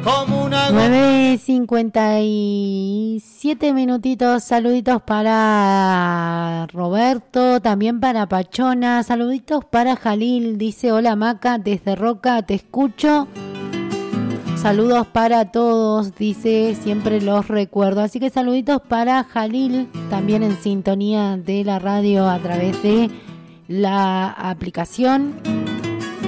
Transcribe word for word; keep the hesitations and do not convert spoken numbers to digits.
como una nueve cincuenta y siete minutitos. Saluditos para Roberto, también para Pachona, saluditos para Jalil, dice hola Maca, desde Roca te escucho. Saludos para todos, dice, siempre los recuerdo. Así que saluditos para Jalil, también en sintonía de la radio a través de la aplicación.